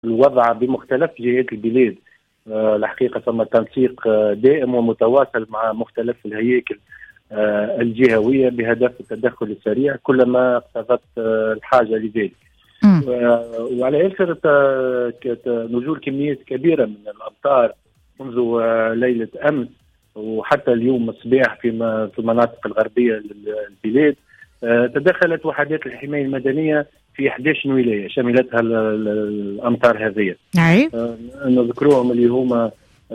الوضع بمختلف جهات البلاد. الحقيقة ثم تنسيق دائم ومتواصل مع مختلف الهياكل الجهوية بهدف التدخل السريع كلما اقتضت الحاجة لذلك. وعلى أثر نزول كميات كبيرة من الأمطار منذ ليلة أمس وحتى اليوم الصباح في المناطق الغربية للبلاد، تدخلت وحدات الحماية المدنية في 11 ولاية شملتها الأمطار هذه. نذكرهم اللي هما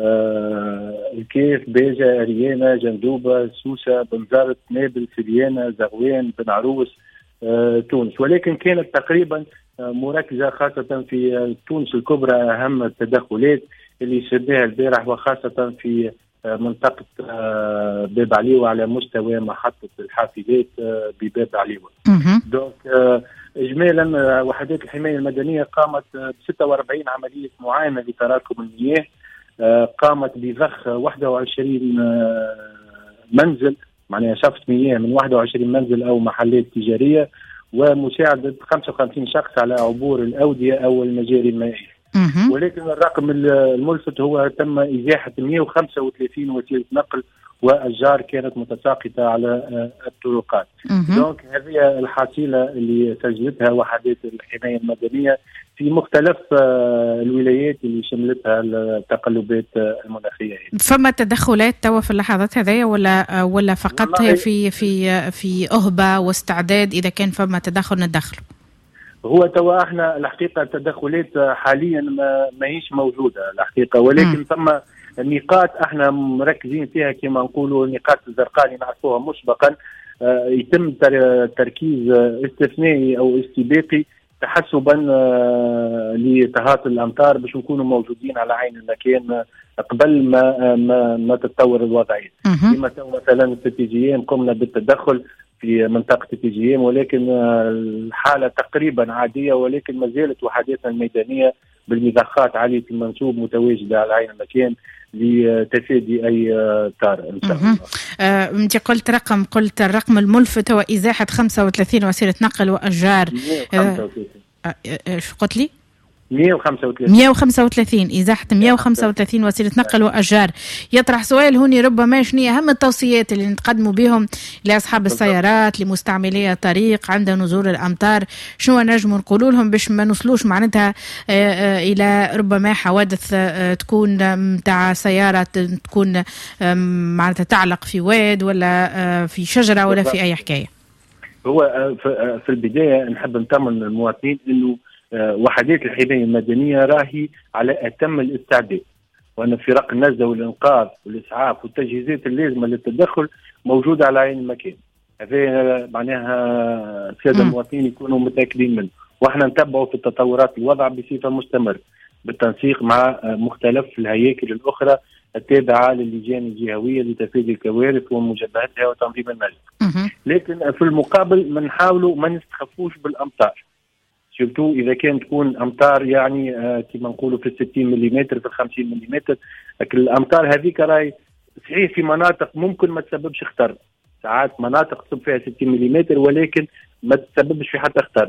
الكيف، بيجا، أريانا، جندوبة، سوسة، بنزرت، نابل، سريانة، زغوان، بن عروس، تونس. ولكن كانت تقريبا مركزة خاصة في تونس الكبرى أهم التدخلات اللي شبهها البارح، وخاصة في منطقة باب عليوة على مستوى محطة الحافلات بباب عليوة. دونك إجمالا وحدات الحماية المدنية قامت ب 46 عملية معاينة لتراكم المياه، قامت بضخ 21 منزل، معناها شفط مياه من 21 منزل أو محلات تجارية، ومساعدة 55 شخص على عبور الأودية أو المجاري المائية. ولكن الرقم الملفت هو تم إزاحة 135 وسيلة نقل وأشجار كانت متساقطة على الطرقات. دونك هذه الحصيلة اللي سجلتها وحدات الحماية المدنية في مختلف الولايات اللي شملتها التقلبات المناخية. فما تدخلات توا في اللحظات هذه ولا فقط هي في أهبة واستعداد إذا كان فما تدخل ندخل؟ هو توا احنا الحقيقة التدخلات حاليا ما هيش موجودة الحقيقة، ولكن ثم نقاط احنا مركزين فيها كما نقولوا النقاط الزرقاء اللي نعرفوها مسبقا. يتم تركيز استثنائي او استباقي تحسبا لتهاطل الامطار باش نكونوا موجودين على عين المكان قبل ما تتطور الوضعيه. كما مثلا في تي جي ام قمنا بالتدخل في منطقة تي جي ام، ولكن الحالة تقريبا عادية، ولكن ما زالت وحداتنا الميدانية بالمضخات عالية المنسوب متواجدة على عين المكان لتفادي أي طارئ إن شاء الله. أنت قلت الرقم الملفت هو إزاحة 35 وسيلة نقل وأشجار. شو قلت لي؟ 135 إزاحة 135 وسيلة نقل وأشجار. يطرح سؤال هوني ربما شنو أهم التوصيات اللي نتقدموا بهم لأصحاب السيارات لمستعملي الطريق عند نزول الأمطار؟ شنو نجموا نقولوا لهم باش ما نوصلوش معناتها إلى ربما حوادث تكون متاع سيارة تكون معناتها تعلق في واد ولا في شجرة ولا في أي حكاية؟ هو في البداية نحب نطمن المواطنين إنه وحدات الحماية المدنية راهي على أتم الاستعداد، وأن فرق النجدة والإنقاذ والإسعاف والتجهيزات اللازمة للتدخل موجودة على عين المكان. هذا معناها السادة المواطنين يكونوا متأكدين منه، وإحنا نتبعوا في تطورات الوضع بصفة مستمرة بالتنسيق مع مختلف الهياكل الأخرى التابعة للجان الجهوية لتفادي الكوارث ومجابهتها وتنظيم المجلس. لكن في المقابل نحاولوا ما نستخفوش بالأمطار، شفتوا إذا كان تكون أمطار يعني كما نقولوا في 60 ملم في 50 ملم، لكن الأمطار هذيك راهي صحيح في مناطق ممكن ما تسببش خطر، ساعات مناطق تصب فيها 60 ملم ولكن ما تسببش في حتى خطر.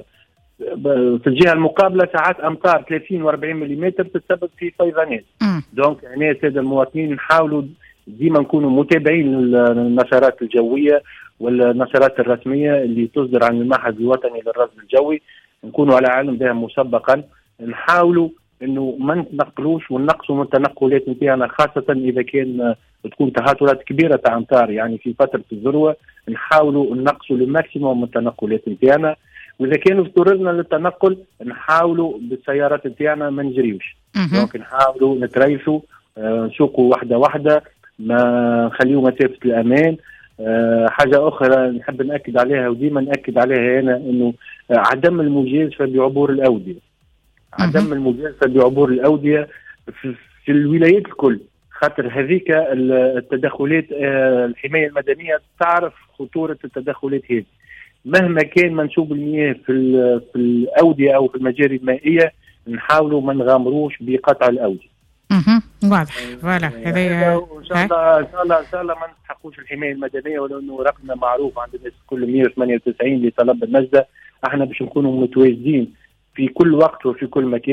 في الجهة المقابلة ساعات أمطار 30 و40 ملم تسبب في فيضانات. دونك يعني السادة المواطنين نحاولوا ديما نكونوا متابعين للنشرات الجوية والنشرات الرسمية اللي تصدر عن المعهد الوطني للرصد الجوي، نكونوا على علم بها مسبقا. نحاولوا انه ما نتنقلوش ونقصوا من التنقلات نتاعنا، خاصه اذا كان تكون تهاطلات كبيره تاع امطار يعني في فتره الذروه، نحاولوا نقصوا الماكسيموم من التنقلات نتاعنا. واذا كانوا اضطررنا للتنقل نحاولوا بالسيارات نتاعنا ما نجريوش، دونك نحاولوا نتريثوا، نسوقوا واحده واحده، ما نخليوا مسافه الامان. حاجة أخرى نحب نأكد عليها وديما نأكد عليها هنا إنه عدم المجازفة بعبور الأودية. عدم المجازفة بعبور الأودية في الولايات الكل، خاطر هذيك التدخلات الحماية المدنية تعرف خطورة التدخلات هذه. مهما كان منسوب المياه في الأودية أو في المجاري المائية نحاولوا ما نغامروش بقطع الأودية. واضح. فوالا هذا ان شاء الله ما نستحقوش الحمايه المدنيه، ولو انه رقمنا معروف عند الناس كل 198 لطلب النجده. احنا باش نكونوا متواجدين في كل وقت وفي كل مكان،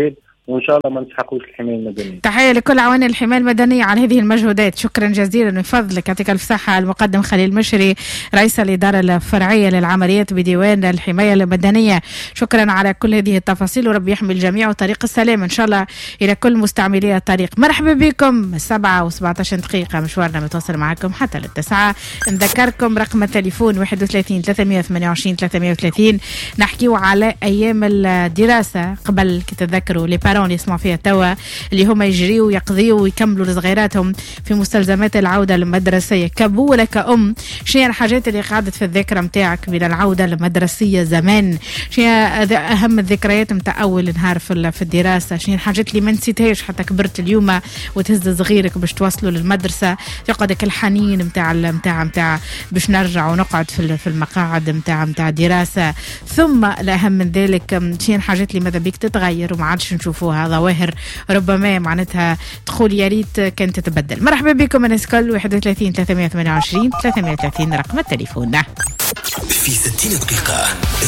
وان شاء الله ما نسحقوش الحمايه المدنيه. تحيه لكل عوامل الحمايه المدنيه على هذه المجهودات. شكرا جزيلا من فضلك، يعطيك الف صحه. المقدم خليل مشري رئيس الاداره الفرعيه للعمليات بديوان الحمايه المدنيه، شكرا على كل هذه التفاصيل، وربي يحمي الجميع وطريق السلام ان شاء الله الى كل مستعملي الطريق. مرحبا بكم. 7:17 دقيقه مشوارنا متواصل معكم حتى للتسعة. نذكركم رقم التليفون 31 328 330. نحكيو على ايام الدراسه قبل كي تتذكروا لي بارون اللي يسمعوا فيها توا، اللي هم يجريوا ويقضيوا ويكملوا صغيراتهم في مستلزمات العوده المدرسيه. كبولة كأم شنو هي الحاجات اللي قعدت في الذاكره نتاعك من العوده المدرسيه زمان؟ شنو اهم الذكريات نتاع اول نهار في الدراسه؟ شنو الحاجات اللي ما نسيتهاش حتى كبرت اليوم وتهز صغيرك باش توصلوا للمدرسه؟ يقعدك الحنين نتاع باش نرجع ونقعد في المقاعد نتاع دراسه. ثم الاهم من ذلك شنو الحاجات اللي ماذا بيك تتغير وما عادش نشوفوها، ظواهر ربما معناتها تقول يا ريت كانت تتبدل. مرحبا بكم الناس الكل. 31 328 330 رقم التليفون. في 60 دقيقة